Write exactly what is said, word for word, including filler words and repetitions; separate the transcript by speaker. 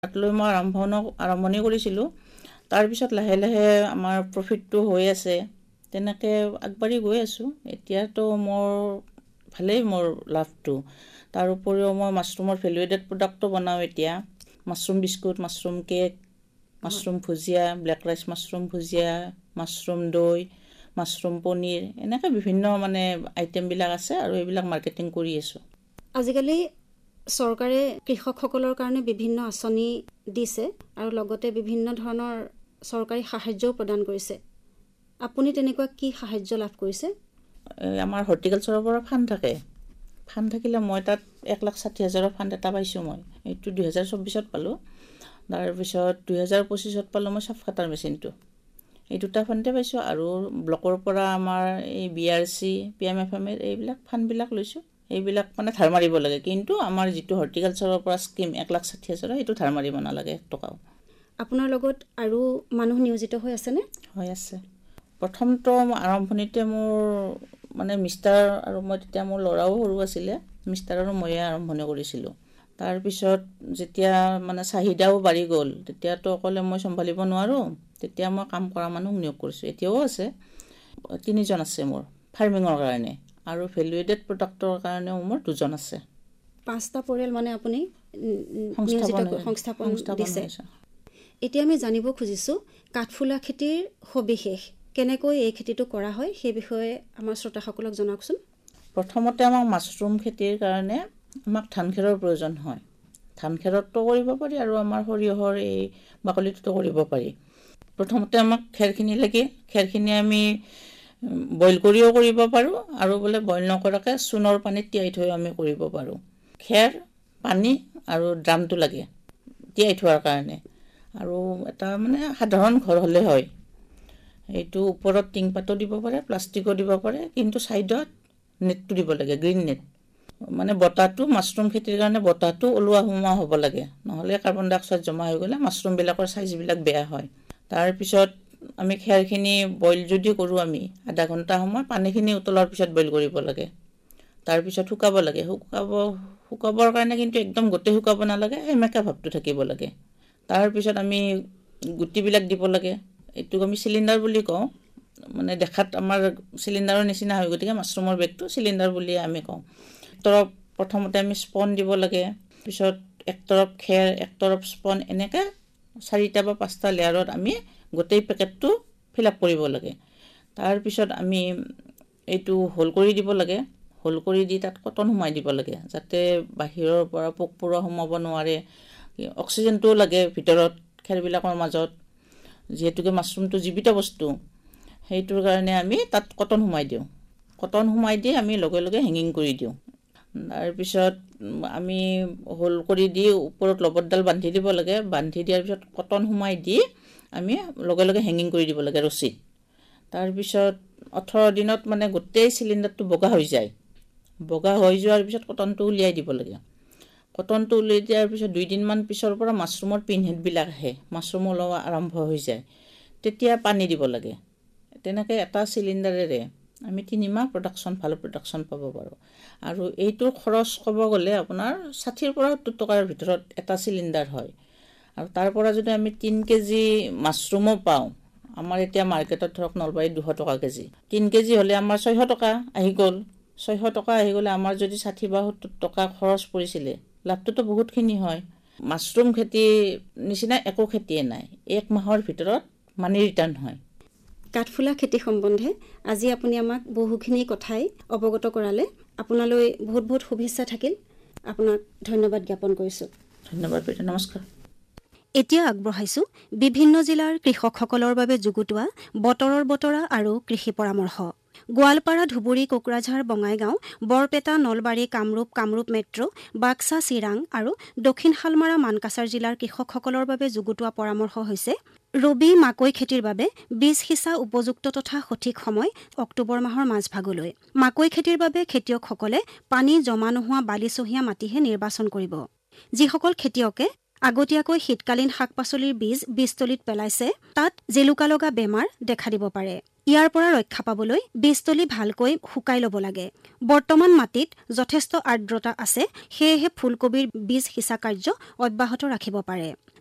Speaker 1: তাত লৈ মই আৰম্ভণ আৰম্ভণি কৰিছিলোঁ। তাৰপিছত লাহে লাহে আমাৰ প্ৰফিটটো হৈ আছে, তেনেকৈ আগবাঢ়ি গৈ আছোঁ। এতিয়াতো মোৰ ভালেই মোৰ লাভটো। তাৰ উপৰিও মই মাছৰুমৰ ভেলু এডেড প্ৰডাক্টটো বনাওঁ এতিয়া। Mushroom biscuit, mushroom cake, mushroom ভুজিয়া, ব্লেক ৰাইচ মাছৰুম ভুজিয়া, মাছৰুম দৈ, মাছৰুম পনীৰ, এনেকৈ বিভিন্ন মানে আইটেমবিলাক আছে আৰু এইবিলাক মাৰ্কেটিং কৰি আছোঁ।
Speaker 2: আজিকালি চৰকাৰে কৃষকসকলৰ কাৰণে বিভিন্ন আঁচনি দিছে আৰু লগতে বিভিন্ন ধৰণৰ চৰকাৰী সাহায্যও প্ৰদান কৰিছে। আপুনি তেনেকুৱা কি সাহায্য লাভ কৰিছে?
Speaker 1: আমাৰ হৰ্টিকালচাৰৰ পৰা ফাণ্ড থাকে। ফাণ্ড থাকিলে মই তাত এক লাখ ষাঠি হাজাৰৰ ফাণ্ড এটা পাইছোঁ। মই এইটো দুহেজাৰ চৌবিছত পালোঁ। তাৰপিছত দুহেজাৰ পঁচিছত পালোঁ মই চাফ কাটাৰ মেচিনটো। এই দুটা ফাণ্ডে পাইছোঁ। আৰু ব্লকৰ পৰা আমাৰ এই B R C, P M F M এৰ এইবিলাক ফাণ্ডবিলাক লৈছোঁ। এইবিলাক মানে ধাৰ মাৰিব লাগে, কিন্তু আমাৰ যিটো হৰ্টিকালচাৰৰ পৰা স্কিম এক লাখ ষাঠি হাজাৰৰ, সেইটো ধাৰ মাৰিব নালাগে এক টকাও।
Speaker 2: আপোনাৰ লগত আৰু মানুহ নিয়োজিত হৈ আছেনে?
Speaker 1: হৈ আছে। প্ৰথমটো আৰম্ভণিতে মোৰ মানে মিষ্টাৰ আৰু মই, তেতিয়া মোৰ ল'ৰাও সৰু আছিলে, মিষ্টাৰ আৰু ময়ে আৰম্ভণি কৰিছিলোঁ। তাৰপিছত যেতিয়া মানে চাহিদাও বাঢ়ি গ'ল, তেতিয়াতো অকলে মই চম্ভালিব নোৱাৰোঁ। তেতিয়া মই কাম কৰা মানুহ নিয়োগ কৰিছোঁ। এতিয়াও আছে, তিনিজন আছে মোৰ ফাৰ্মিঙৰ কাৰণে, আৰু ভেলু এডেড প্ৰডাক্টৰ কাৰণেও মোৰ দুজন আছে।
Speaker 2: পাঁচটা পৰিয়াল মানে আপুনি
Speaker 1: সংস্থাপন
Speaker 2: সংস্থাপন
Speaker 1: সংস্থাপন
Speaker 2: দিছে।
Speaker 1: হৈছে।
Speaker 2: এতিয়া আমি জানিব খুজিছোঁ কাঠফুলা খেতিৰ সবিশেষ, কেনেকৈ এই খেতিটো কৰা হয় সেই বিষয়ে আমাৰ শ্ৰোতাসকলক জনাওকচোন।
Speaker 1: প্ৰথমতে আমাক মাছৰুম খেতিৰ কাৰণে আমাক ধান খেৰৰ প্ৰয়োজন হয়। ধান খেৰতো কৰিব পাৰি আৰু আমাৰ সৰিয়হৰ এই বাকলিটোতো কৰিব পাৰি। প্ৰথমতে আমাক খেৰখিনি লাগে। খেৰখিনি আমি বইল কৰিও কৰিব পাৰোঁ, আৰু বোলে বইল নকৰাকৈ চূণৰ পানীত তিয়াই থৈ আমি কৰিব পাৰোঁ। খেৰ, পানী আৰু ড্ৰামটো লাগে তিয়াই থোৱাৰ কাৰণে। আৰু এটা মানে সাধাৰণ ঘৰ হ'লে হয়। এইটো ওপৰত টিংপাতো দিব পাৰে, প্লাষ্টিকো দিব পাৰে, কিন্তু ছাইডত নেটটো দিব লাগে, গ্ৰীণ নেট। মানে বতাহটো, মাছৰুম খেতিৰ কাৰণে বতাহটো ওলোৱা সোমোৱা হ'ব লাগে, নহ'লে কাৰ্বন ডাই অক্সাইড জমা হৈ গ'লে মাছৰুমবিলাকৰ ছাইজবিলাক বেয়া হয়। তাৰপিছত আমি খেৰখিনি বইল যদি কৰোঁ, আমি আধা ঘণ্টা সময় পানীখিনি উতলাৰ পিছত বইল কৰিব লাগে। তাৰপিছত শুকাব লাগে। শুকাব শুকাবৰ কাৰণে কিন্তু একদম গোটেই শুকাব নালাগে, সেমেকা ভাৱটো থাকিব লাগে। তাৰপিছত আমি গুটিবিলাক দিব লাগে। এইটোক আমি চিলিণ্ডাৰ বুলি কওঁ। মানে দেখাত আমাৰ চিলিণ্ডাৰৰ নিচিনা হয়, গতিকে মাছৰুমৰ বেগটো চিলিণ্ডাৰ বুলিয়ে আমি কওঁ। তৰপ প্ৰথমতে আমি স্পন দিব লাগে, পিছত এক তৰপ খেৰ, এক তৰপ স্পন, এনেকৈ চাৰিটা বা পাঁচটা লেয়াৰত আমি গোটেই পেকেটটো ফিল আপ কৰিব লাগে। তাৰপিছত আমি এইটো হোল কৰি দিব লাগে। হোল কৰি দি তাত কটন সোমাই দিব লাগে, যাতে বাহিৰৰ পৰা পোক পৰুৱা সোমাব নোৱাৰে। অক্সিজেনটোও লাগে ভিতৰত খেৰবিলাকৰ মাজত, যিহেতুকে মাছৰুমটো জীৱিত বস্তু, সেইটোৰ কাৰণে আমি তাত কটন সোমাই দিওঁ। কটন সোমাই দি আমি লগে লগে হেঙিং কৰি দিওঁ। তাৰপিছত আমি হোল কৰি দি ওপৰত লবতডাল বান্ধি দিব লাগে। বান্ধি দিয়াৰ পিছত কটন সোমাই দি আমি লগে লগে হেঙিং কৰি দিব লাগে ৰছীত। তাৰপিছত ওঠৰ দিনত মানে গোটেই চিলিণ্ডাৰটো বগা হৈ যায়। বগা হৈ যোৱাৰ পিছত কটনটো উলিয়াই দিব লাগে। কটনটো উলিয়াই দিয়াৰ পিছত দুইদিনমান পিছৰ পৰা মাছৰুমৰ পিনহেডবিলাক আহে, মাছৰুম ওলোৱা আৰম্ভ হৈ যায়। তেতিয়া পানী দিব লাগে। তেনেকৈ এটা চিলিণ্ডাৰেৰে আমি তিনিমাহ প্ৰডাকশ্যন, ভাল প্ৰডাকশ্যন পাব পাৰোঁ। আৰু এইটোৰ খৰচ ক'ব গ'লে আপোনাৰ ষাঠিৰ পৰা সত্তৰ টকাৰ ভিতৰত এটা চিলিণ্ডাৰ হয়। আৰু তাৰ পৰা যদি আমি তিনি কেজি মাছৰুমো পাওঁ, আমাৰ এতিয়া মাৰ্কেটত ধৰক নলবাৰীত দুশ টকা কেজি, তিনি কেজি হ'লে আমাৰ ছয়শ টকা আহি গ'ল। ছয়শ টকা আহি গ'লে আমাৰ যদি ষাঠি বা সত্তৰ টকা খৰচ পৰিছিলে, লাভটোতো বহুতখিনি হয়। মাছৰুম খেতিৰ নিচিনা একো খেতিয়ে নাই, এক মাহৰ ভিতৰত মানি ৰিটাৰ্ণ হয়।
Speaker 2: কাঠফুলা খেতি সম্বন্ধে আজি আপুনি আমাক বহুখিনি কথাই অৱগত কৰালে। আপোনালৈ বহুত বহুত শুভেচ্ছা থাকিল। আপোনাক ধন্যবাদ জ্ঞাপন কৰিছোঁ।
Speaker 1: ধন্যবাদ বাইদেউ, নমস্কাৰ।
Speaker 2: এতিয়া আগবঢ়াইছোঁ বিভিন্ন জিলাৰ কৃষকসকলৰ বাবে যুগুতোৱা বতৰৰ বতৰা আৰু কৃষি পৰামৰ্শ। গোৱালপাৰা, ধুবুৰী, কোকৰাঝাৰ, বঙাইগাঁও, বৰপেটা, নলবাৰী, কামৰূপ, কামৰূপ মেট্ৰ', বাক্সা, চিৰাং আৰু দক্ষিণ শালমাৰা, মানকাছাৰ জিলাৰ কৃষকসকলৰ বাবে যুগুতোৱা পৰামৰ্শ হৈছে: ৰবি মাকৈ খেতিৰ বাবে বীজ সিঁচা উপযুক্ত তথা সঠিক সময় অক্টোবৰ মাহৰ মাজভাগলৈ। মাকৈ খেতিৰ বাবে খেতিয়কসকলে পানী জমা নোহোৱা বালিচহীয়া মাটিহে নিৰ্বাচন কৰিব। যিসকল খেতিয়কে আগতীয়াকৈ শীতকালীন শাক পাচলিৰ বীজ বীজতলীত পেলাইছে, তাত জেলুকা লগা বেমাৰ দেখা দিব পাৰে। ইয়াৰ পৰা ৰক্ষা পাবলৈ বীজতলী ভালকৈ শুকাই ল'ব লাগে। বৰ্তমান মাটিত যথেষ্ট আৰ্দ্ৰতা আছে, সেয়েহে ফুলকবিৰ বীজ সিঁচা কাৰ্য অব্যাহত ৰাখিব পাৰে।